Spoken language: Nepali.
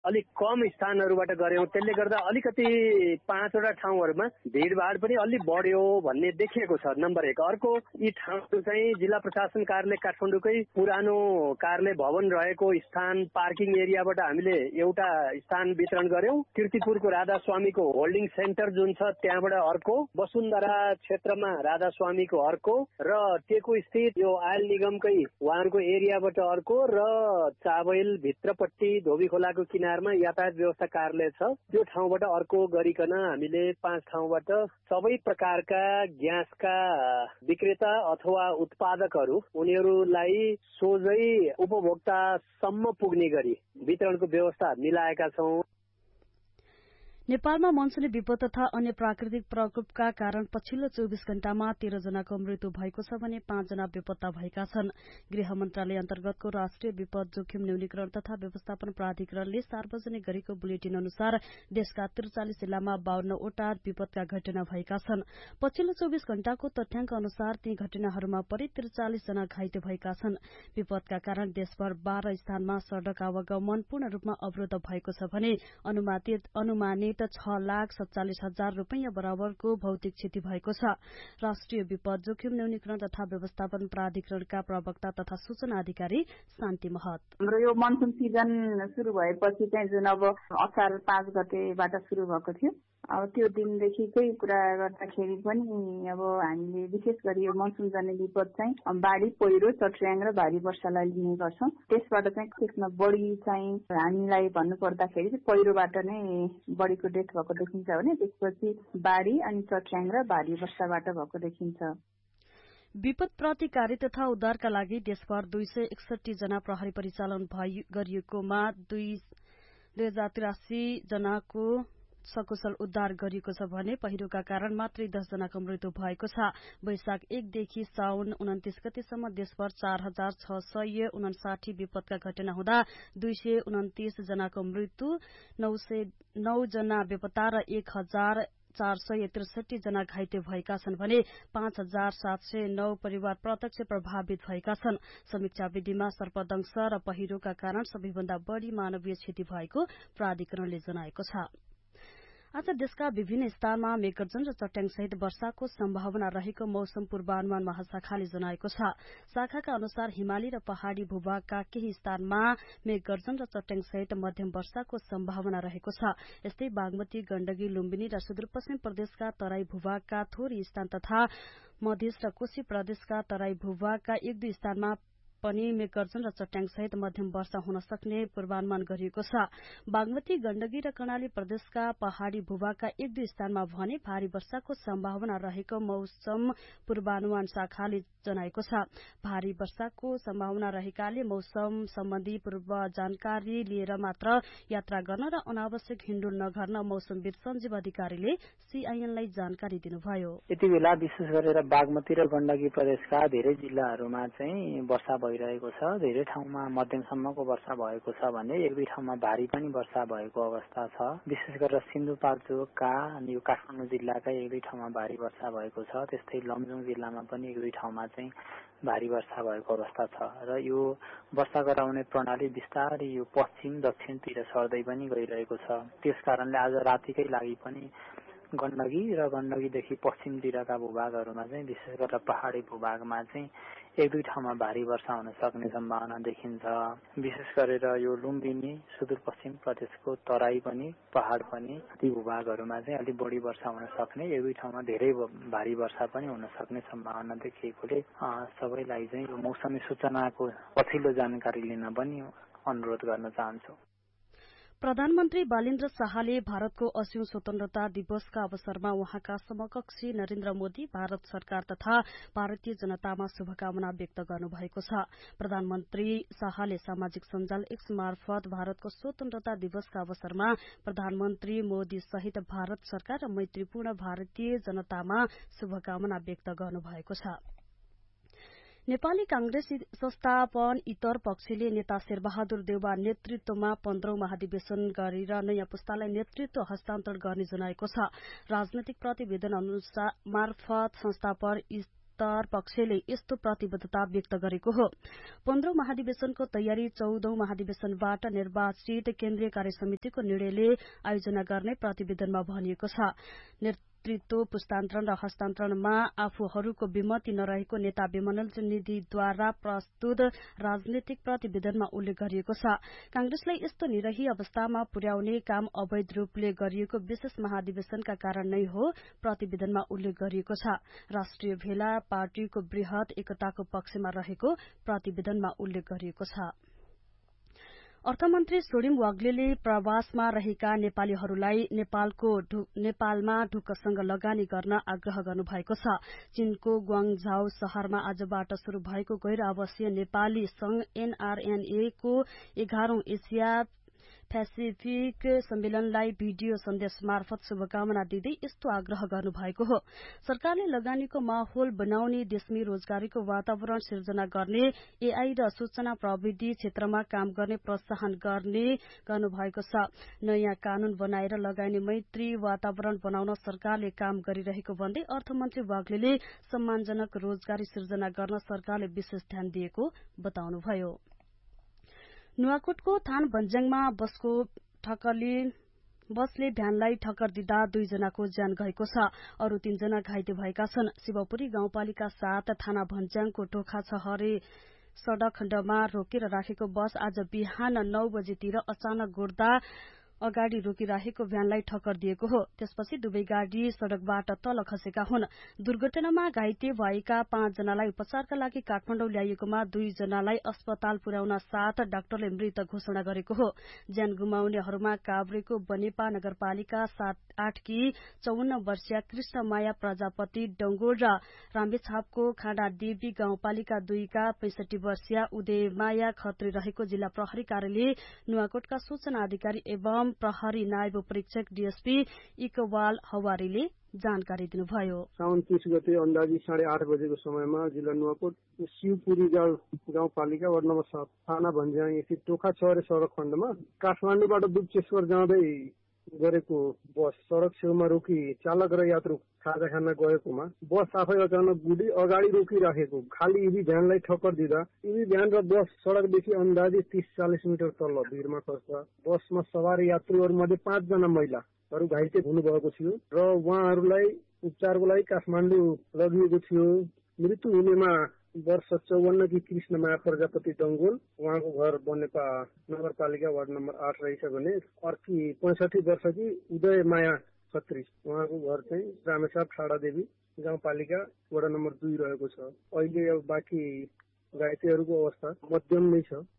अलिक कम स्थानहरूबाट गर्यौं। त्यसले गर्दा अलिकति 5 वटा ठाउँहरूमा भिडभाड पनि अलिक बढ्यो भन्ने देखिएको छ, नम्बर 1। अर्को, यी ठाउँहरू चाहिँ जिल्ला प्रशासन कार्यालय काठमाडौँकै पुरानो कार्यालय भवन रहेको स्थान पार्किङ एरियाबाट हामीले एउटा स्थान वितरण गर्यौं। कीर्तिपुरको राधा स्वामीको होल्डिङ सेन्टर जुन छ त्यहाँबाट अर्को, वसुन्धरा क्षेत्रमा राधा स्वामीको अर्को र टेकु स्थित यो आयल निगमकै उहाँहरूको एरियाबाट अर्को र चाबैल भित्रपट्टि धोबी खोलाको किनारमा यातायात व्यवस्था कार्यालय छ त्यो ठाउँबाट अर्को गरिकन हामीले 5 ठाउँबाट सबै प्रकारका ग्यासका विक्रेता अथवा उत्पादकहरू उनीहरूलाई सोझै उपभोक्तासम्म पुग्ने गरी वितरणको व्यवस्था मिलाएका छौं। नेपालमा मनसुनी विपद तथा अन्य प्राकृतिक प्रकोपका कारण पछिल्लो 24 घण्टामा 13 जनाको मृत्यु भएको छ भने 5 जना बेपत्ता भएका छन्। गृह मन्त्रालय अन्तर्गतको राष्ट्रिय विपद जोखिम न्यूनीकरण तथा व्यवस्थापन प्राधिकरणले सार्वजनिक गरेको बुलेटिन अनुसार देशका 43 जिल्लामा 52 वटा विपदका घटना भएका छन्। पछिल्लो 24 घण्टाको तथ्याङ्क अनुसार ती घटनाहरूमा परि 43 जना घाइते भएका छन्। विपदका कारण देशभर 12 स्थानमा सड़क आवागमन पूर्ण रूपमा अवरोध भएको छ भने अनुमानित 6,47,000 रूपियाँ बराबरको भौतिक क्षति भएको छ। राष्ट्रिय विपद जोखिम न्यूनीकरण तथा व्यवस्थापन प्राधिकरणका प्रवक्ता तथा सूचना अधिकारी शान्ति महत, हाम्रो यो मनसुन सिजन सुरु भएपछि चाहिँ जुन अब असार 5 गतेबाट सुरु भएको थियो, अब त्यो दिनदेखिकै कुरा गर्दाखेरि पनि अब हामीले विशेष गरी यो मनसुन जन्य विपद चाहिँ बाढी, पहिरो, चट्याङ र भारी वर्षालाई लिने गर्छौं। त्यसबाट चाहिँ त्यसमा बढी चाहिँ हामीलाई भन्नुपर्दाखेरि पहिरोबाट नै बढीको डेथ भएको देखिन्छ भने त्यसपछि बाढी अनि चट्याङ र भारी वर्षाबाट भएको देखिन्छ। विपद प्रतिकारी तथा उद्धारका लागि देशभर 261 जना प्रहरी परिचालन गरिएकोमा 2083 जनाको सकुशल उद्धार गरिएको छ भने पहिरोका कारण मात्रै 10 जनाको मृत्यु भएको छ। वैशाख 1 देखि साउन 29 गतेसम्म देशभर 4,659 विपदका घटना हुँदा 229 जनाको मृत्यु, 909 जना बेपत्ता र 1,463 जना घाइते भएका छन् भने 5,709 परिवार प्रत्यक्ष प्रभावित भएका छन्। समीक्षा विधिमा सर्पदंश र पहिरोका कारण सबैभन्दा बढ़ी मानवीय क्षति भएको प्राधिकरणले जनाएको छ। आज देशका विभिन्न स्थानमा मेघगर्जन र चट्याङ सहित वर्षाको सम्भावना रहेको मौसम पूर्वानुमान महाशाखाले जनाएको छ। शाखाका अनुसार हिमाली र पहाड़ी भूभागका केही स्थानमा मेघगर्जन र चट्याङ सहित मध्यम वर्षाको सम्भावना रहेको छ। यस्तै बागमती, गण्डकी, लुम्बिनी र सुदूरपश्चिम प्रदेशका तराई भूभागका थोरै स्थान तथा मधेस र कोशी प्रदेशका तराई भूभागका 1-2 स्थानमा पनि मेघगर्जन र चट्याङ सहित मध्यम वर्षा हुन सक्ने पूर्वानुमान गरिएको छ। बागमती, गण्डकी र कर्णाली प्रदेशका पहाड़ी भूभागका 1-2 स्थानमा भने भारी वर्षाको सम्भावना रहेको मौसम पूर्वानुमान शाखाले जनाएको छ। भारी वर्षाको सम्भावना रहेकाले मौसम सम्बन्धी पूर्व जानकारी लिएर मात्र यात्रा गर्न र अनावश्यक हिँडुल नगर्न मौसमविद सञ्जीव अधिकारीले सीआईएनलाई जानकारी दिनुभयो। यति बेला विशेष गरेर बागमती र गण्डकी प्रदेशका धेरै जिल्लाहरूमा चाहिँ वर्षा भइरहेको छ। धेरै ठाउँमा मध्यमसम्मको वर्षा भएको छ भने 1-2 ठाउँमा भारी पनि वर्षा भएको अवस्था छ। विशेष गरेर सिन्धुपाल्चोकका अनि यो काठमाडौँ जिल्लाका 1-2 ठाउँमा भारी वर्षा भएको छ। त्यस्तै लमजुङ जिल्लामा पनि 1-2 ठाउँमा चाहिँ भारी वर्षा भएको अवस्था छ र यो वर्षा गराउने प्रणाली बिस्तारै यो पश्चिम दक्षिणतिर सर्दै पनि गइरहेको छ। त्यसकारणले आज रातिकै लागि पनि गण्डकी र गण्डकीदेखि पश्चिमतिरका भूभागहरूमा चाहिँ विशेष गरेर पहाड़ी भूभागमा चाहिँ 1-2 ठाउँमा भारी वर्षा हुन सक्ने सम्भावना देखिन्छ। विशेष गरेर यो लुम्बिनी, सुदूरपश्चिम प्रदेशको तराई पनि, पहाड़ पनि ती भूभागहरूमा चाहिँ अलि बढी वर्षा हुन सक्ने, 1-2 ठाउँमा धेरै भारी वर्षा पनि हुन सक्ने सम्भावना देखिएकोले सबैलाई चाहिँ यो मौसमी सूचनाको पछिल्लो जानकारी लिन पनि अनुरोध गर्न चाहन्छु। प्रधानमन्त्री बालेन्द्र शाहले भारतको 80औं स्वतन्त्रता दिवसका अवसरमा उहाँका समकक्षी नरेन्द्र मोदी, भारत सरकार तथा भारतीय जनतामा शुभकामना व्यक्त गर्नुभएको छ। प्रधानमन्त्री शाहले सामाजिक सञ्जाल एक्स मार्फत भारतको स्वतन्त्रता दिवसका अवसरमा प्रधानमन्त्री मोदी सहित भारत सरकार र मैत्रीपूर्ण भारतीय जनतामा शुभकामना व्यक्त गर्नुभएको छ। नेपाली कांग्रेस संस्थापन इतर पक्षले नेता शेरबहादुर देउवा नेतृत्वमा 15औं महाधिवेशन गरेर नयाँ पुस्तालाई नेतृत्व हस्तान्तरण गर्ने जनाएको छ। राजनैतिक प्रतिवेदन मार्फत संस्थापन गुणोत्तर पक्षले यस्तो प्रतिबद्धता व्यक्त गरेको हो। 15औं महाधिवेशनको तयारी 14औं महाधिवेशनबाट निर्वाचित केन्द्रीय कार्य समितिको निर्णयले आयोजना गर्ने प्रतिवेदनमा भनिएको छ। नेतृत्व पुस्तान्तरण र हस्तान्तरणमा आफूहरूको विमति नरहेको नेता विमल निधिद्वारा प्रस्तुत राजनीतिक प्रतिवेदनमा उल्लेख गरिएको छ। कांग्रेसलाई यस्तो निरही अवस्थामा पुर्याउने काम अवैध रूपले गरिएको विशेष महाधिवेशनका कारण नै हो प्रतिवेदनमा उल्लेख गरिएको छ। राष्ट्रिय भेला पार्टीको वृहत एकताको पक्षमा रहेको प्रतिवेदनमा उल्लेख गरिएको छ। अर्थमन्त्री सोडिम वाग्लेले प्रवासमा रहेका नेपालीहरूलाई नेपालमा ढुक्कसँग लगानी गर्न आग्रह गर्नुभएको छ। चीनको ग्वाङझाउ शहरमा आजबाट शुरू भएको गैर आवासीय नेपाली संघ NRNA को 11औं एसिया पेसिफिक सम्मेलनलाई भिडियो सन्देश मार्फत शुभकामना दिँदै यस्तो आग्रह गर्नुभएको हो। सरकारले लगानीको माहौल बनाउने, देशमै रोजगारीको वातावरण सिर्जना गर्ने, AI र सूचना प्रविधि क्षेत्रमा काम गर्ने प्रोत्साहन गर्ने गर्नुभएको छ। नयाँ कानून बनाएर लगानी मैत्री वातावरण बनाउन सरकारले काम गरिरहेको भन्दै अर्थमन्त्री वाग्लेले सम्मानजनक रोजगारी सिर्जना गर्न सरकारले विशेष ध्यान दिएको बताउनुभयो। नुवाकोटको थान भन्ज्याङमा बसले भ्यानलाई ठक्कर दिँदा 2 जनाको ज्यान गएको छ। अरू 3 जना घाइते भएका छन्। शिवपुरी गाउँपालिका 7 थाना भन्ज्याङको टोखा छहरे सड़क खण्डमा रोकेर राखेको बस आज बिहान 9 बजेतिर अचानक गुड्दा अगाडि रोकिराखेको भ्यानलाई ठक्कर दिएको हो। त्यसपछि दुवै गाडी सड़कबाट तल खसेका हुन्। दुर्घटनामा घाइते भएका 5 जनालाई उपचारका लागि काठमाडौँ ल्याइएकोमा 2 जनालाई अस्पताल पुर्याउन साथ डाक्टरले मृत घोषणा गरेको हो। ज्यान गुमाउनेहरूमा काभ्रेको बनेपा नगरपालिका 8 की 54 वर्षीय कृष्णमाया प्रजापति डंगोल र रामेछापको खाँडादेवी गाउँपालिका 2 का 65 वर्षीय उदयमाया खत्री रहेको जिल्ला प्रहरी कार्यालय नुवाकोटका सूचना अधिकारी एवं प्रहरी नायब परीक्षक डीएसपी इकबाल हवारीले जानकारी दिनुभयो। साउन 30 गते अन्दाजी 8:30 बजेको समयमा जिल्ला नुवाकोट शिवपुरी गाउँपालिका वार्ड नम्बर 7 थाना भन्ज्याङ स्थित टोखा छहरे सड़क खण्डमा काठमाडौँबाट दुप्चेश्वर जाँदै गरेको बस सड़क छेउमा रोकी चालक र यात्रु खाजा खान गएकोमा बस आफै अचानक गुडी अगाडि रोकिराखेको खाली इभी भ्यानलाई ठक्कर दिँदा इभी भ्यान र बस सड़कदेखि अन्दाजी 30-40 मिटर तल भिरमा खस्दा बसमा सवार यात्रुहरू मध्ये 5 जना महिलाहरू घाइते हुनुभएको थियो र उहाँहरूलाई उपचारको लागि काठमाडौँ लगिएको थियो। मृत्यु हुनेमा वर्ष 54 की कृष्णमाया प्रजापति डंगोल, उहाँको घर बनेपा नगरपालिका वार्ड नम्बर 8 रहेछ भने अर्की 65 वर्ष की उदयमाया खत्री, उहाँको घर चाहिँ रामेछाप ठाडादेवी गाउँपालिका वडा नम्बर 2 रहेको छ। अहिले अब बाँकी घाइतेहरूको अवस्था मध्यम नै छ।